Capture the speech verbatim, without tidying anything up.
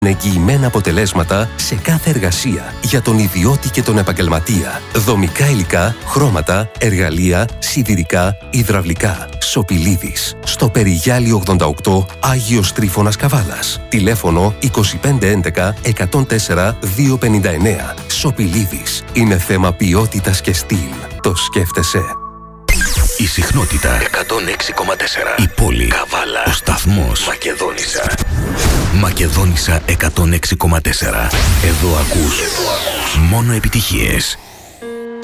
εγγυημένα αποτελέσματα σε κάθε εργασία για τον ιδιώτη και τον επαγγελματία. Δομικά υλικά, χρώματα, εργαλεία, σιδηρικά, υδραυλικά. Σοπηλίδης. Στο Περιγιάλι ογδόντα οκτώ, Άγιος Τρίφωνας Καβάλας. Τηλέφωνο είκοσι πέντε έντεκα εκατόν τέσσερα διακόσια πενήντα εννέα. Σοπηλίδης. Είναι θέμα ποιότητας και στυλ. Το σκέφτεσαι. Η συχνότητα εκατόν έξι κόμμα τέσσερα. Η πόλη Καβάλα. Ο σταθμός Μακεδόνισσα. Μακεδόνισσα εκατόν έξι κόμμα τέσσερα. Εδώ ακούς μόνο επιτυχίες.